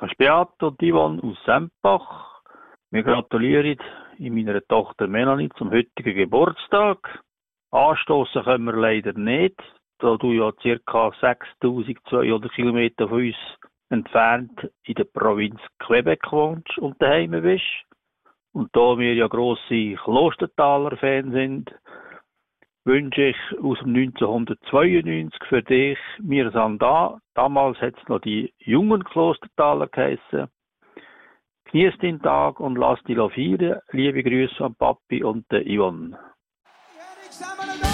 Beat und Yvonne aus Sempach. Wir gratulieren meiner Tochter Melanie zum heutigen Geburtstag. Anstoßen können wir leider nicht, da du ja ca. 6200 Kilometer von uns entfernt in der Provinz Quebec wohnst und daheim bist. Und da wir ja grosse Klostertaler-Fans sind, wünsche ich aus dem 1992 für dich, wir sind da. Damals hat es noch die jungen Klostertaler geheissen. Genieß den Tag und lass dich feiern. Liebe Grüße an Papi und der Yvonne.